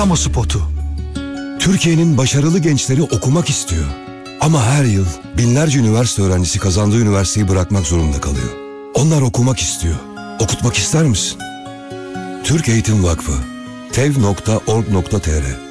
kamu spotu. Türkiye'nin başarılı gençleri okumak istiyor. Ama her yıl binlerce üniversite öğrencisi kazandığı üniversiteyi bırakmak zorunda kalıyor. Onlar okumak istiyor. Okutmak ister misin? Türk Eğitim Vakfı tev.org.tr